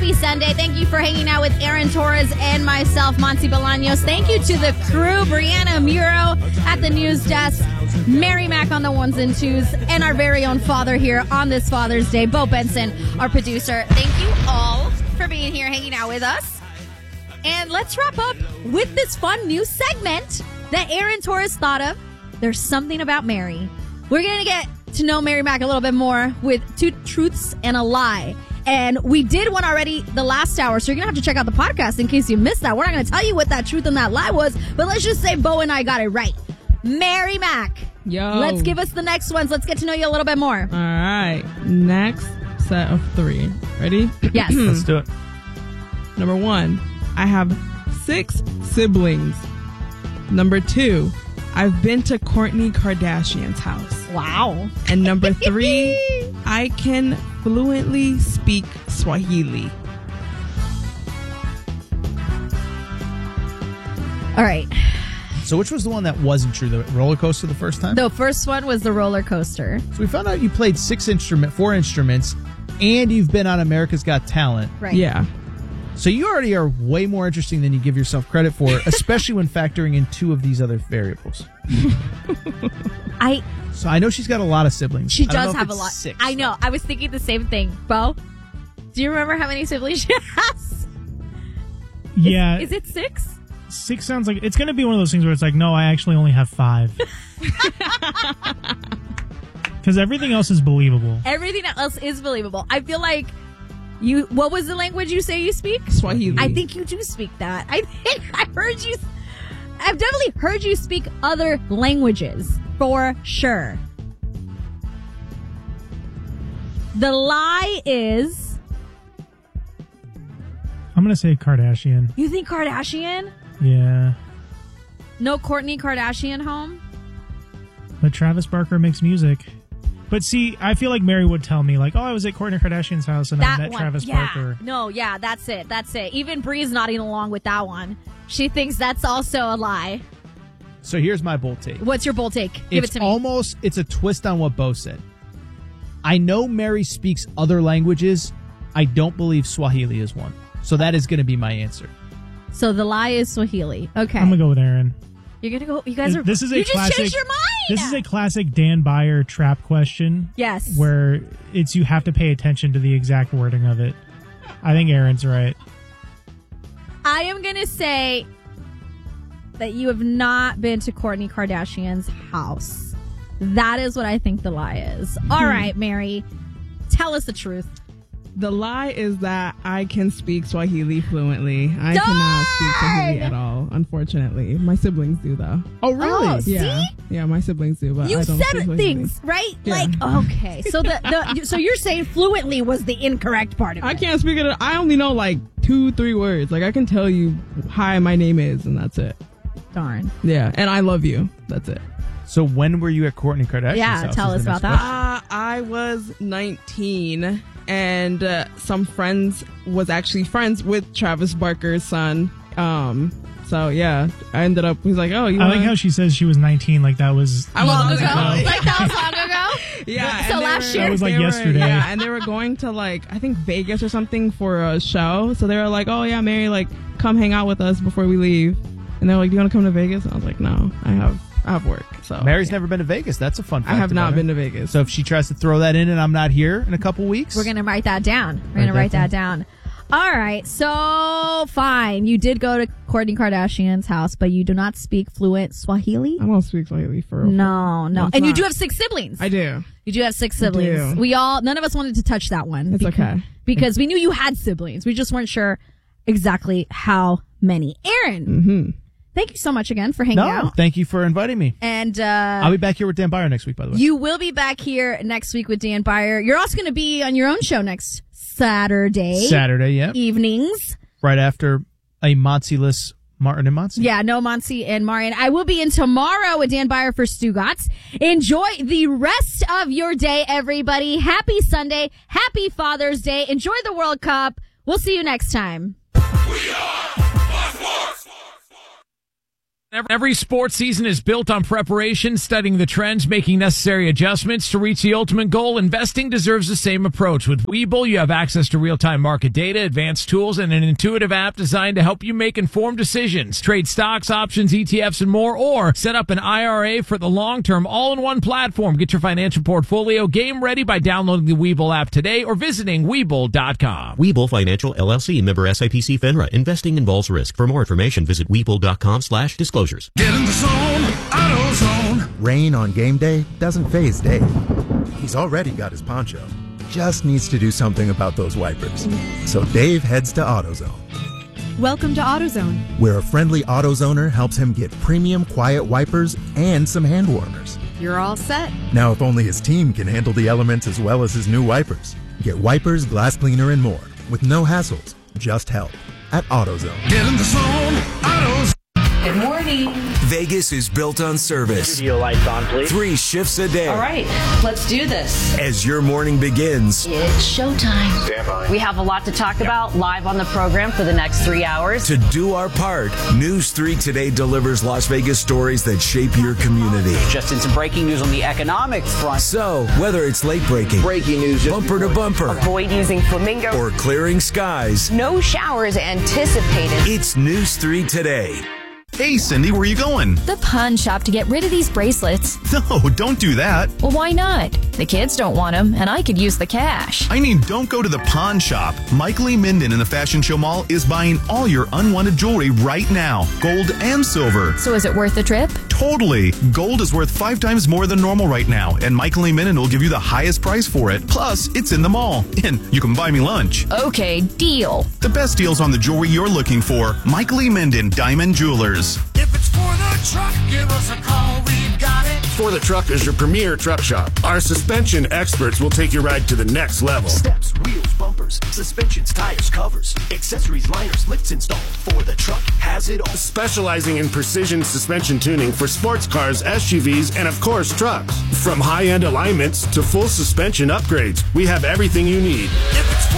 Happy Sunday. Thank you for hanging out with Aaron Torres and myself, Monty Bolaños. Thank you to the crew, Brianna Muro at the news desk, Mary Mack on the ones and twos, and our very own father here on this Father's Day, Bo Benson, our producer. Thank you all for being here, hanging out with us. And let's wrap up with this fun new segment that Aaron Torres thought of. There's something about Mary. We're going to get to know Mary Mack a little bit more with 2 truths and a lie. And we did one already the last hour, so you're going to have to check out the podcast in case you missed that. We're not going to tell you what that truth and that lie was, but let's just say Bo and I got it right. Mary Mack. Yo. Let's give us the next ones. Let's get to know you a little bit more. All right. Next set of 3. Ready? Yes. Let's do it. Number 1, I have 6 siblings. Number 2, I've been to Kourtney Kardashian's house. Wow. And number 3, I can fluently speak Swahili. All right. So which was the one that wasn't true? The roller coaster the first time? The first one was the roller coaster. So we found out you played 4 instruments, and you've been on America's Got Talent. Right. Yeah. So you already are way more interesting than you give yourself credit for, especially when factoring in 2 of these other variables. So I know she's got a lot of siblings. She I don't does know if have a it's lot. 6. I know. I was thinking the same thing. Bo, do you remember how many siblings she has? Yeah. Is it 6? 6 sounds like it's going to be one of those things where it's like, no, I actually only have 5. Because everything else is believable. Everything else is believable. I feel like what was the language you say you speak? Swahili. I think you do speak that. I think I've definitely heard you speak other languages for sure. The lie is, I'm going to say Kardashian. you think Kardashian? Yeah. No Kourtney Kardashian home? But Travis Barker makes music. But see, I feel like Mary would tell me, like, oh, I was at Kourtney Kardashian's house and I met Travis Barker. No, yeah, that's it. Even Bree's nodding along with that one. She thinks that's also a lie. So here's my bold take. What's your bold take? Give it to me. It's a twist on what Bo said. I know Mary speaks other languages. I don't believe Swahili is one. So that is going to be my answer. So the lie is Swahili. Okay. I'm going to go with Aaron. You're going to go. You guys are. This is a you classic, just changed your mind. This is a classic Dan Beyer trap question. Yes. Where you have to pay attention to the exact wording of it. I think Aaron's right. I am going to say that you have not been to Kourtney Kardashian's house. That is what I think the lie is. All right, Mary, tell us the truth. The lie is that I can speak Swahili fluently. I cannot speak Swahili at all, unfortunately. My siblings do, though. Oh, really? Oh, Yeah. see? Yeah, my siblings do, but You I don't said speak Swahili. things, right? Yeah. Like, okay. So so you're saying fluently was the incorrect part of it. I can't speak it. I only know like 2-3 words. Like I can tell you, hi, my name is, and that's it. Darn. Yeah, and I love you. That's it. So when were you at Kourtney Kardashian's Yeah, house? tell is us the about next that. question. I was 19, and some friends was actually friends with Travis Barker's son. So yeah, I ended up. He's like, "Oh, you." I like how she says she was 19. Like that was Long ago? Like that was long ago? Yeah. So and they last were- year? That was like they were- yesterday. Yeah, and they were going to like I think Vegas or something for a show. So they were like, "Oh yeah, Mary, like come hang out with us before we leave." And they're like, "Do you want to come to Vegas?" And I was like, "No, I have work." So Mary's never been to Vegas. That's a fun fact. I have not about been her. to Vegas. So if she tries to throw that in and I'm not here in a couple weeks, We're going to write that down. We're going to write that down. All right. So, fine. You did go to Kourtney Kardashian's house, but you do not speak fluent Swahili? I don't speak Swahili for real. No. it's And you not. do have 6 siblings. I do. You do have 6 siblings. do. None of us wanted to touch that one. It's okay. Because we knew you had siblings. We just weren't sure exactly how many. Aaron, Mm-hmm. thank you so much again for hanging out. Thank you for inviting me. And I'll be back here with Dan Beyer next week, by the way. you will be back here next week with Dan Beyer. You're also going to be on your own show next Saturday yeah. evenings. Right after a Monty-less Martin and Monty. Yeah, no Monty and Marian. I will be in tomorrow with Dan Beyer for Stugatz. Enjoy the rest of your day, everybody. Happy Sunday. Happy Father's Day. Enjoy the World Cup. We'll see you next time. We are Every sports season is built on preparation, studying the trends, making necessary adjustments to reach the ultimate goal. Investing deserves the same approach. With Webull, you have access to real-time market data, advanced tools, and an intuitive app designed to help you make informed decisions. Trade stocks, options, ETFs, and more, or set up an IRA for the long-term all-in-one platform. Get your financial portfolio game ready by downloading the Webull app today or visiting Webull.com. Webull Financial LLC, member SIPC FINRA. Investing involves risk. For more information, visit Webull.com/disclosures. Get in the zone, AutoZone. Rain on game day doesn't faze Dave. He's already got his poncho. Just needs to do something about those wipers. So Dave heads to AutoZone. Welcome to AutoZone, where a friendly AutoZoner helps him get premium quiet wipers and some hand warmers. You're all set. Now, if only his team can handle the elements as well as his new wipers. Get wipers, glass cleaner, and more with no hassles, just help at AutoZone. Get in the zone, AutoZone. Good morning. Vegas is built on service. Studio lights on, please. 3 shifts a day. All right, let's do this. As your morning begins, it's showtime. Stand by. We have a lot to talk about live on the program for the next 3 hours. To do our part, News 3 Today delivers Las Vegas stories that shape your community. Just in some breaking news on the economic front. So, whether it's late breaking, breaking news, bumper to bumper, avoid using flamingo, or clearing skies, no showers anticipated. It's News 3 Today. Hey, Cindy, where are you going? The pawn shop to get rid of these bracelets. No, don't do that. Well, why not? The kids don't want them, and I could use the cash. I mean, don't go to the pawn shop. Mike Lee Minden in the Fashion Show Mall is buying all your unwanted jewelry right now, gold and silver. So is it worth the trip? Totally. Gold is worth 5 times more than normal right now, and Mike Lee Minden will give you the highest price for it. Plus, it's in the mall, and you can buy me lunch. Okay, deal. The best deals on the jewelry you're looking for. Mike Lee Minden, Diamond Jewelers. If it's for the truck, give us a call. We've got it. For the Truck is your premier truck shop. Our suspension experts will take your ride to the next level. Steps, wheels, bumpers, suspensions, tires, covers, accessories, liners, lifts installed. For the Truck has it all. Specializing in precision suspension tuning for sports cars, SUVs, and of course trucks. From high-end alignments to full suspension upgrades, we have everything you need. If it's